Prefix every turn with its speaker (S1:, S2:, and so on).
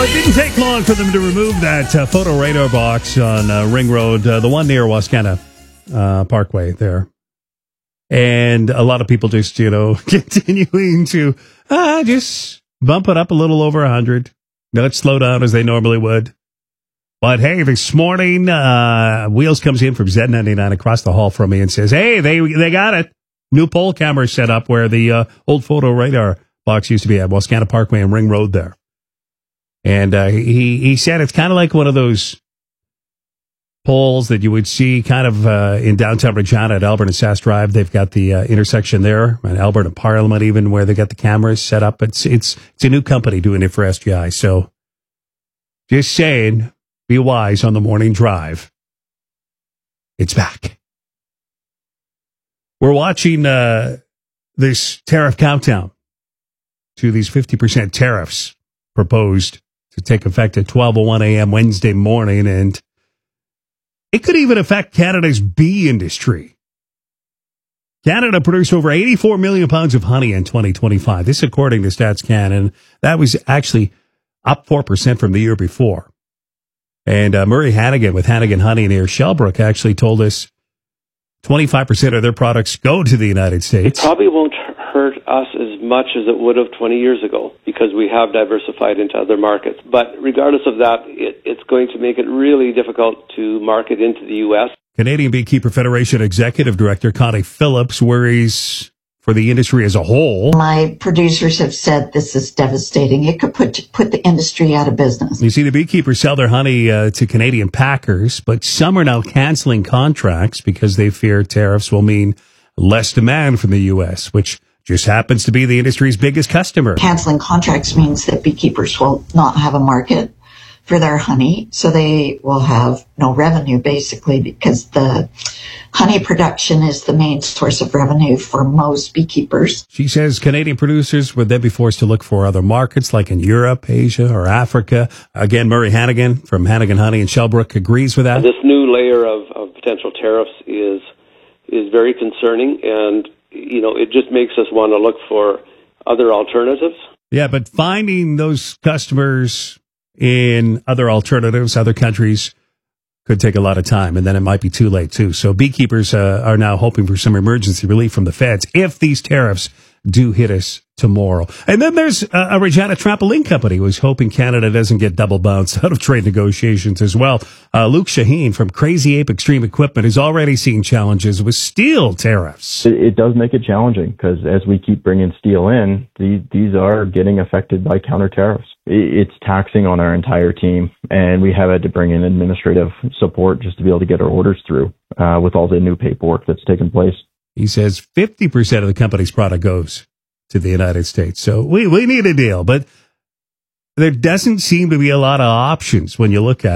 S1: It didn't take long for them to remove that photo radar box on Ring Road, the one near Wascana Parkway there. And a lot of people just, continuing to just bump it up a little over 100. Not slow down as they normally would. But hey, this morning, Wheels comes in from Z99 across the hall from me and says, hey, they got it. New pole camera set up where the old photo radar box used to be at Wascana Parkway and Ring Road there. And he said it's kind of like one of those poles that you would see kind of in downtown Regina at Albert and Sass Drive. They've got the intersection there, and Albert and Parliament even, where they got the cameras set up. It's a new company doing it for SGI. So just saying, be wise on the morning drive. It's back. We're watching this tariff countdown to these 50% tariffs proposed to take effect at 12:01 a.m. Wednesday morning, and it could even affect Canada's bee industry. Canada produced over 84 million pounds of honey in 2025. This according to StatsCan, and that was actually up 4% from the year before. And Murray Hannigan with Hannigan Honey near Shellbrook actually told us 25% of their products go to the United States.
S2: It probably won't hurt us as much as it would have 20 years ago because we have diversified into other markets. But regardless of that, it's going to make it really difficult to market into the U.S.
S1: Canadian Beekeeper Federation Executive Director Connie Phillips worries for the industry as a whole.
S3: My producers have said this is devastating. It could put the industry out of business.
S1: You see, the beekeepers sell their honey to Canadian packers, but some are now canceling contracts because they fear tariffs will mean less demand from the U.S., which just happens to be the industry's biggest customer.
S3: Canceling contracts means that beekeepers will not have a market for their honey, so they will have no revenue, basically, because the honey production is the main source of revenue for most beekeepers.
S1: She says Canadian producers would then be forced to look for other markets like in Europe, Asia, or Africa. Again, Murray Hannigan from Hannigan Honey in Shellbrook agrees with that.
S2: This new layer of potential tariffs is very concerning, and it just makes us want to look for other alternatives. Yeah,
S1: but finding those customers in other alternatives, other countries, could take a lot of time, and then it might be too late, too. So beekeepers are now hoping for some emergency relief from the feds if these tariffs do hit us tomorrow. And then there's a Regina trampoline company who's hoping Canada doesn't get double bounced out of trade negotiations as well. Luke Shaheen from Crazy Ape Extreme Equipment is already seeing challenges with steel tariffs.
S4: It does make it challenging because as we keep bringing steel in, these are getting affected by counter tariffs. It's taxing on our entire team, and we have had to bring in administrative support just to be able to get our orders through with all the new paperwork that's taken place.
S1: He says 50% of the company's product goes to the United States. So we need a deal, but there doesn't seem to be a lot of options when you look at it.